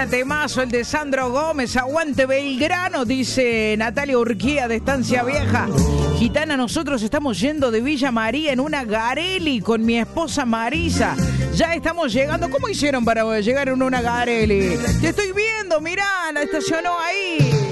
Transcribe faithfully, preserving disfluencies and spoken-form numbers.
temazo el de Sandro Gómez. Aguante Belgrano, dice Natalia Urquía de Estancia Vieja. Gitana, nosotros estamos yendo de Villa María en una Garelli con mi esposa Marisa. Ya estamos llegando. ¿Cómo hicieron para llegar en una Garelli? Te estoy viendo, mirá, la estacionó ahí.